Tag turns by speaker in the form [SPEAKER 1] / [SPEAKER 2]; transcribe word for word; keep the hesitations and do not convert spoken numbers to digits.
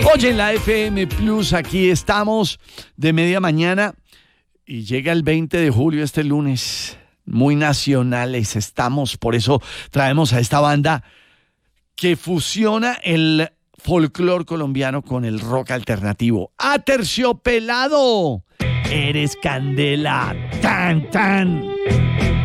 [SPEAKER 1] Oye, en la F M Plus, aquí estamos de media mañana y llega el veinte de julio, este lunes. Muy nacionales estamos, por eso traemos a esta banda que fusiona el folclore colombiano con el rock alternativo. ¡Aterciopelado! Eres candela, tan, tan.